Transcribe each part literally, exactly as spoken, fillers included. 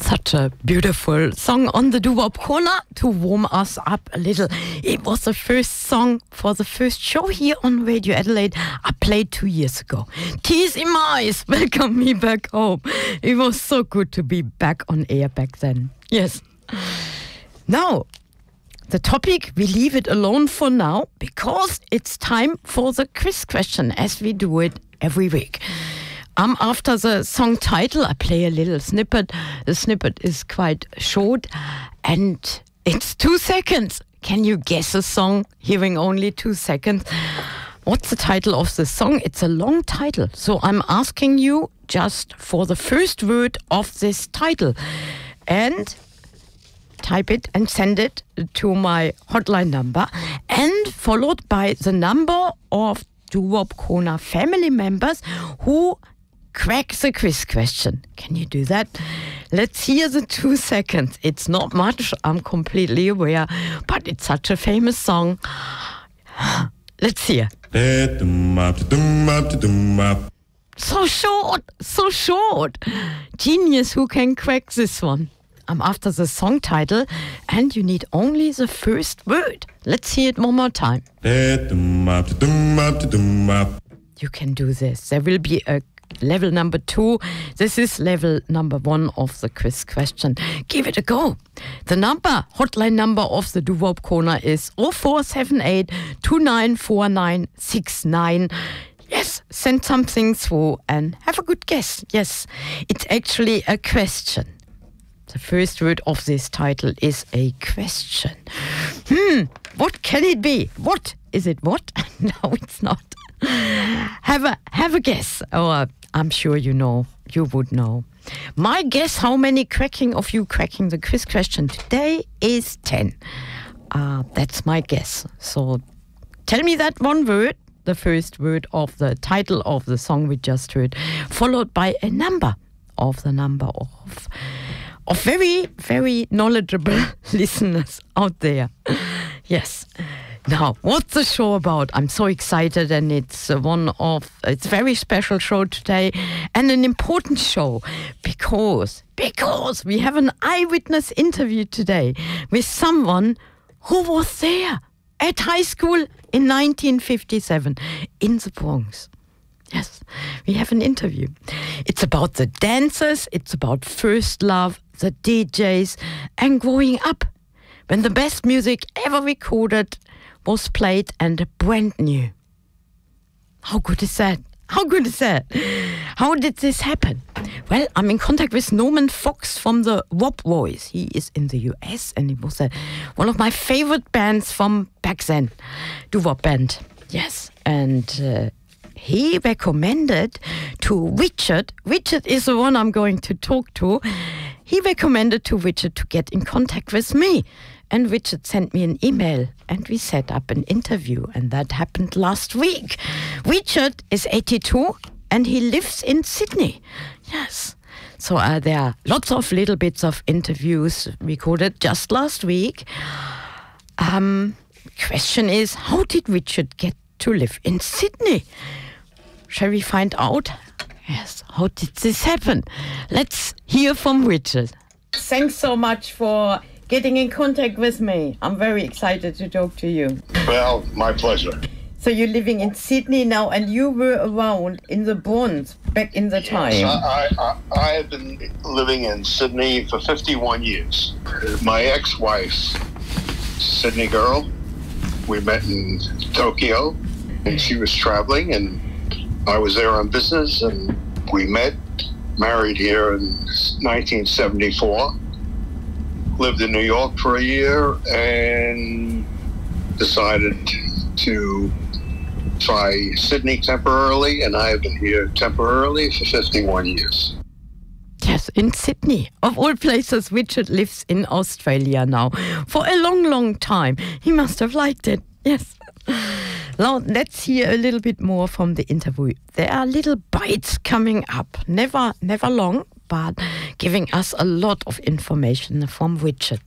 Such a beautiful song on the doo-wop corner to warm us up a little. It was the first song for the first show here on Radio Adelaide I played two years ago. Tears in my eyes, welcome me back home. It was so good to be back on air back then. Yes. Now, the topic, we leave it alone for now because it's time for the quiz question as we do it every week. Um, after the song title, I play a little snippet. The snippet is quite short and it's two seconds. Can you guess a song hearing only two seconds? What's the title of the song? It's a long title. So I'm asking you just for the first word of this title. And type it and send it to my hotline number. And followed by the number of Doo-Wop Corner family members who crack the quiz question. Can you do that? Let's hear the two seconds. It's not much, I'm completely aware, but it's such a famous song. Let's hear. So short, so short. Genius who can crack this one. I'm after the song title and you need only the first word. Let's hear it one more time. You can do this. There will be a level number two. This is level number one of the quiz question. Give it a go. The number, hotline number of the Doo-Wop Corner is oh four seven eight, two nine four nine six nine. Yes, send something through and have a good guess. Yes, it's actually a question. The first word of this title is a question. Hmm, what can it be? What? Is it what? No, it's not. Have a have a guess. Or I'm sure you know. You would know. My guess, how many cracking of you cracking the quiz question today is ten. Uh, that's my guess. So tell me that one word, the first word of the title of the song we just heard, followed by a number of the number of of very, very knowledgeable listeners out there. Yes. Now, what's the show about? I'm so excited, and it's uh, one of, it's a very special show today and an important show because, because we have an eyewitness interview today with someone who was there at high school in nineteen fifty-seven in the Bronx. Yes, we have an interview. It's about the dancers, it's about first love, the D Js, and growing up when the best music ever recorded was played and brand new. How good is that? How good is that? How did this happen? Well, I'm in contact with Norman Fox from the Wop Boys. He is in the U S and he was a, one of my favorite bands from back then. Doo-Wop band. Yes. And uh, he recommended to Richard, Richard is the one I'm going to talk to, he recommended to Richard to get in contact with me. And Richard sent me an email and we set up an interview, and that happened last week. Richard is eighty-two and he lives in Sydney. Yes. So uh, there are lots of little bits of interviews recorded just last week. Um, question is, how did Richard get to live in Sydney? Shall we find out? Yes, how did this happen? Let's hear from Richard. Thanks so much for getting in contact with me. I'm very excited to talk to you. Well, my pleasure. So you're living in Sydney now, and you were around in the Bronx back in the time. Yes, I, I, I have been living in Sydney for fifty-one years. My ex-wife's Sydney girl. We met in Tokyo, and she was traveling, and I was there on business, and we met, married here in nineteen seventy-four. Lived in New York for a year and decided to try Sydney temporarily, and I have been here temporarily for fifty-one years. Yes, in Sydney. Of all places, Richard lives in Australia now for a long, long time. He must have liked it. Yes. Now, let's hear a little bit more from the interview. There are little bites coming up. Never, never long, but giving us a lot of information from Richard.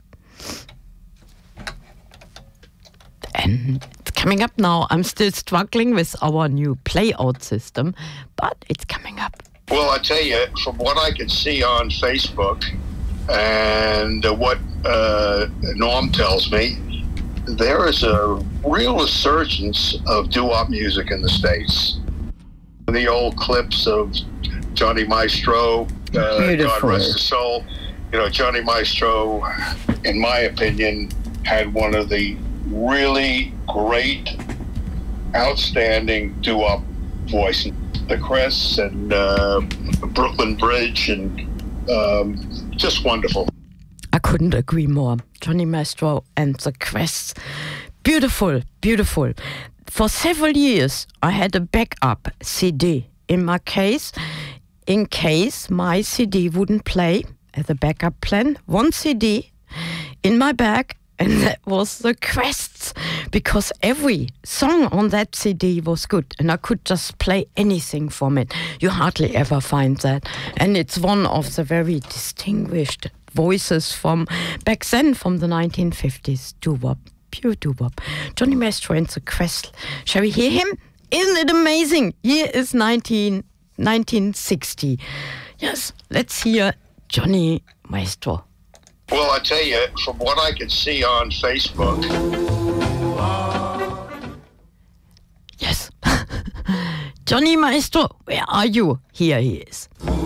And it's coming up now. I'm still struggling with our new playout system, but it's coming up. Well, I tell you, from what I can see on Facebook, And uh, what uh, Norm tells me, there is a real resurgence of doo-wop music in the States. The old clips of Johnny Maestro, uh, God rest his soul. You know, Johnny Maestro, in my opinion, had one of the really great, outstanding doo-wop voices. The Chris and uh, Brooklyn Bridge, and um, just wonderful. I couldn't agree more. Johnny Maestro and the Crests. Beautiful, beautiful. For several years, I had a backup C D in my case, in case my C D wouldn't play as a backup plan. One C D in my bag, and that was the Crests, because every song on that C D was good, and I could just play anything from it. You hardly ever find that. And it's one of the very distinguished voices from back then, from the nineteen fifties, doo-wop, pure doo-wop. Johnny Maestro and the Crests. Shall we hear him? Isn't it amazing? Here is nineteen, nineteen sixty. Yes, let's hear Johnny Maestro. Well, I tell you, from what I could see on Facebook. Yes. Johnny Maestro, where are you? Here he is.